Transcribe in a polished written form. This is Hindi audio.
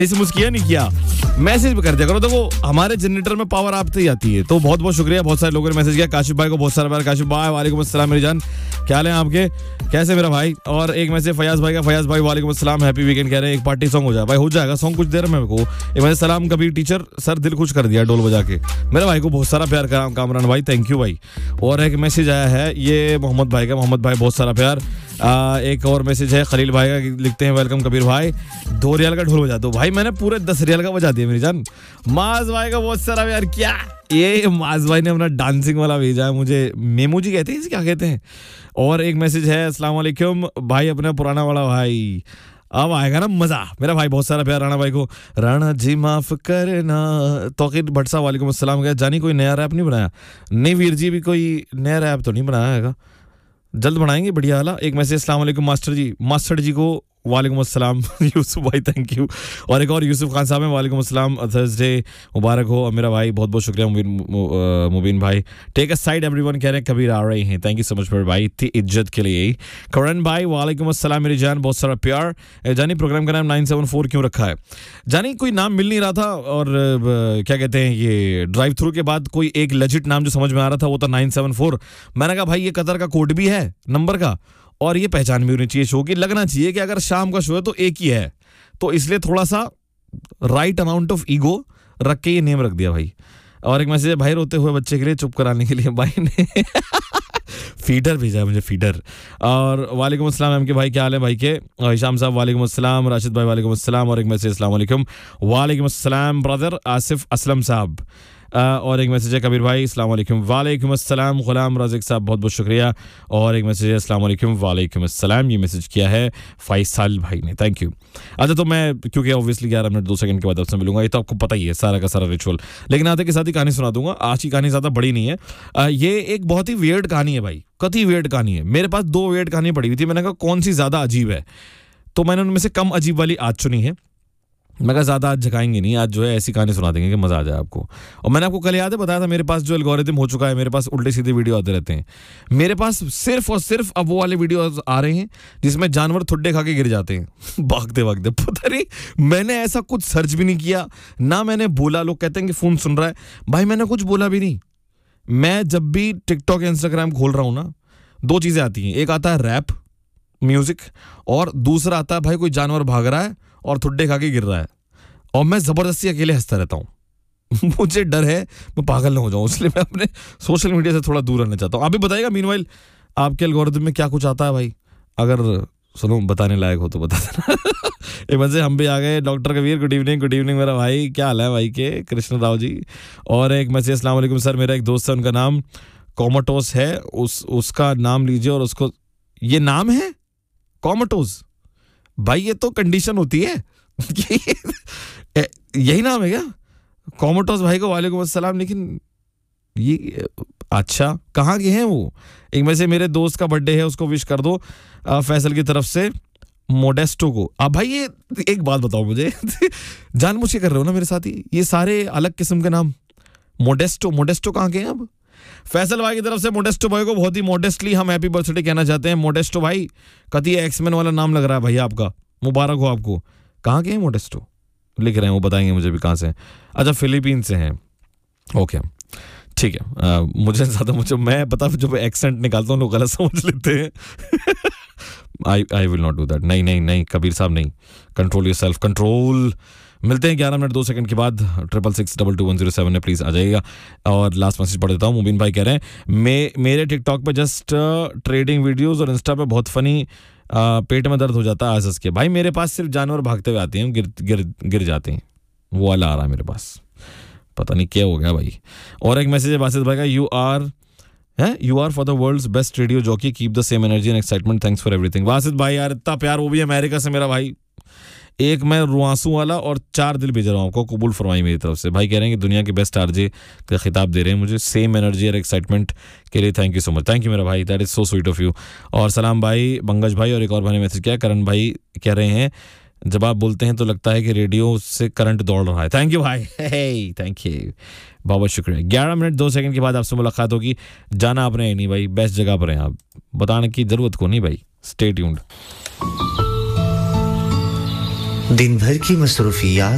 इस मुझे नहीं किया, मैसेज भी कर दिया करो। देखो हमारे जनरेटर में पावर आप ही आती है। तो बहुत बहुत शुक्रिया, बहुत सारे लोगों ने मैसेज किया। काशिफ भाई को बहुत सारा प्यार। काशिफ भाई वालेकुम अस्सलाम मेरी जान, क्या हाल है आपके, कैसे मेरा भाई। और एक मैसेज फयाज भाई का, फयाज भाई वालेकुम अस्सलाम, हैप्पी वीकेंड कह रहे हैं, एक पार्टी सॉन्ग हो जाए भाई। हो जाएगा सॉन्ग कुछ देर में। मेरे को एक मैसेज सलाम कबीर टीचर सर, दिल खुश कर दिया डोल बजा के। मेरे भाई को बहुत सारा प्यार करा कामरान भाई, थैंक यू भाई। और एक मैसेज आया है ये मोहम्मद भाई का, मोहम्मद भाई बहुत सारा प्यार। एक और मैसेज है खलील भाई का, लिखते हैं वेलकम कबीर भाई, 2 रियाल का ढोल बजा दो भाई। मैंने पूरे 10 रियाल का बजा दिया मेरी जान। माज भाई का बहुत सारा यार, क्या ये माज भाई ने अपना डांसिंग वाला भेजा है मुझे, मेमोजी कहते हैं इसे, क्या कहते हैं। और एक मैसेज है अस्सलाम वालेकुम भाई, अपना पुराना वाला भाई, अब आएगा ना मजा। मेरा भाई बहुत सारा प्यार राणा भाई को, राणा जी माफ करना। तौकीर भट्ट साहब वालेकुम अस्सलाम, क्या जानी कोई नया रैप नहीं बनाया? नहीं वीर जी, भी कोई नया रैप तो नहीं बनाया है, जल्द बनाएंगे बढ़िया वाला। एक मैसेज अस्सलाम वालेकुम मास्टर जी को वालेकुम अस्सलाम। यूसुफ भाई थैंक यू। और एक और यूसुफ खान साहब हैं, वालेकुम अस्सलाम, थर्सडे मुबारक हो। और मेरा भाई बहुत बहुत शुक्रिया मुबीन भाई। टेक अ साइड एवरीवन कह रहे हैं कबीर आ रहे हैं, थैंक यू सो मच मेरे भाई, इतनी इज्जत के लिए। करण भाई वालेकुम अस्सलाम मेरी जान, बहुत सारा प्यार। जानी प्रोग्राम का नाम 974 क्यों रखा है? जानी कोई नाम मिल नहीं रहा था, और क्या कहते हैं ये ड्राइव थ्रू के बाद कोई एक लेजिट नाम जो समझ में आ रहा था वो था 974। मैंने कहा भाई ये कतर का कोड भी है नंबर का, और ये पहचान भी होनी चाहिए शो की, लगना चाहिए कि अगर शाम का शो है तो एक ही है, तो इसलिए थोड़ा सा राइट अमाउंट ऑफ ईगो रख के ये नेम रख दिया भाई। और एक मैसेज है भाई रोते हुए बच्चे के लिए चुप कराने के लिए भाई ने फीडर भेजा है मुझे, फीडर। और वालेकुम अस्सलाम एम के भाई, क्या हाल है भाई के। हिशाम साहब वालेकुम अस्सलाम, राशिद भाई वालेकुम अस्सलाम। और एक मैसेज अस्सलाम वालेकुम, वालेकुम अस्सलाम ब्रदर आसिफ असलम साहब। और एक मैसेज है कबीर भाई अस्सलाम वालेकुम, वालेकुम अस्सलाम गुलाम राजिक साहब बहुत बहुत शुक्रिया। और एक मैसेज है अस्सलाम वालेकुम वालेकुम अस्सलाम, ये मैसेज किया है फैसल भाई ने, थैंक यू। अच्छा तो मैं क्योंकि ऑब्वियसली 11 मिनट 2 सेकंड के बाद आपसे मिलूंगा, ये तो आपको पता ही है सारा का सारा रिचुअल, लेकिन आते के साथ ही कहानी सुना दूंगा। आज की कहानी ज़्यादा बड़ी नहीं है, ये एक बहुत ही वियर्ड कहानी है भाई, कति वियर्ड कहानी है। मेरे पास 2 वियर्ड कहानी पड़ी हुई थी, मैंने कहा कौन सी ज़्यादा अजीब है, तो मैंने उनमें से कम अजीब वाली आज चुनी है। मैं कहा ज़्यादा आज झकाएंगे नहीं, आज जो है ऐसी कहानी सुना देंगे कि मज़ा आ जाए आपको। और मैंने आपको कल याद है बताया था मेरे पास जो एल्गोरिथम हो चुका है, मेरे पास उल्टे सीधे वीडियो आते रहते हैं। मेरे पास सिर्फ और सिर्फ अब वो वाले वीडियो आ रहे हैं जिसमें जानवर ठुड्डे खा के गिर जाते हैं भागते भागते। पता नहीं मैंने ऐसा कुछ सर्च भी नहीं किया, ना मैंने बोला। लोग कहते हैं कि फ़ोन सुन रहा है, भाई मैंने कुछ बोला भी नहीं। मैं जब भी टिकटॉक इंस्टाग्राम खोल रहा हूँ ना, 2 चीज़ें आती हैं, एक आता है रैप म्यूज़िक, और दूसरा आता है भाई कोई जानवर भाग रहा है और ठुड्डे खा के गिर रहा है, और मैं ज़बरदस्ती अकेले हंसता रहता हूँ। मुझे डर है मैं पागल ना हो जाऊँ, इसलिए मैं अपने सोशल मीडिया से थोड़ा दूर रहना चाहता हूँ। आप भी बताइएगा मीनवाइल आपके एल्गोरिथम में क्या कुछ आता है भाई, अगर सुनो बताने लायक हो तो बता देना। एक वजह से हम भी आ गए। डॉक्टर कबीर गुड इवनिंग मेरा भाई, क्या हाल है भाई के, कृष्ण राव जी। और एक मैसेज अस्सलाम वालेकुम सर, मेरा एक दोस्त है उनका नाम कोमाटोस है, उसका नाम लीजिए और उसको, ये नाम है कोमाटोस भाई, ये तो कंडीशन होती है यही नाम है क्या कोमाटोस भाई को? वालेकुम अस्सलाम, लेकिन ये अच्छा कहाँ के हैं वो? एक में से मेरे दोस्त का बर्थडे है, उसको विश कर दो फैसल की तरफ से, मोडेस्टो को। अब भाई ये एक बात बताओ मुझे जानबूझ के कर रहे हो ना मेरे साथ ये सारे अलग किस्म के नाम। मोडेस्टो कहाँ के हैं? अब फैसल भाई की तरफ से मोडेस्टो भाई को बहुत ही मोडेस्टली हम हैप्पी बर्थडे कहना चाहते हैं। मोडेस्टो भाई कति एक्समैन वाला नाम लग रहा है भैया आपका, मुबारक हो आपको। कहाँ के हैं मोडेस्टो? लिख रहे हैं, वो बताएंगे मुझे भी कहाँ से हैं। अच्छा फिलीपीन से हैं, ओके ठीक है। मुझे मैं पता जब एक्सेंट निकालता हूँ लोग गलत समझ लेते हैं। I will not do that. नहीं कबीर साहब नहीं, कंट्रोल योर सेल्फ, कंट्रोल। मिलते हैं 11 मिनट 2 सेकंड के बाद। 66622107 में प्लीज़ आ जाइएगा। और लास्ट मैसेज पढ़ देता हूँ। मुबीन भाई कह रहे हैं मेरे टिकटॉक पे जस्ट ट्रेडिंग वीडियोस और इंस्टा पे बहुत फनी पेट में दर्द हो जाता है हंस के। भाई मेरे पास सिर्फ जानवर भागते हुए आते हैं, गिर जाते हैं, वो वाला आ रहा है मेरे पास, पता नहीं क्या हो गया भाई। और एक मैसेज है बासित भाई का, you are for the world's best radio jockey, keep the same energy and excitement, thanks for everything. Basit भाई यार इतना प्यार, वो भी अमेरिका से मेरा भाई। एक मैं रुआंसू वाला और 4 दिल भेज रहा हूँ आपको, कबूल फरमाई मेरी तरफ से। भाई कह रहे हैं कि दुनिया के बेस्ट आरजे का खिताब दे रहे हैं मुझे, सेम एनर्जी और एक्साइटमेंट के लिए thank you so much. Thank you मेरा भाई, that is so sweet of you. और सलाम भाई पंकज भाई। और एक और भाई ने मैसेज किया, करण भाई कह रहे हैं जब आप बोलते हैं तो लगता है कि रेडियो से करंट दौड़ रहा है। थैंक यू भाई, थैंक यू बहुत शुक्रिया। 11 मिनट 2 सेकंड के बाद आपसे मुलाकात होगी। जाना आपने नहीं भाई, बेस्ट जगह पर हैं आप, बताने की जरूरत को नहीं भाई। Stay tuned. दिन भर की मसरूफियात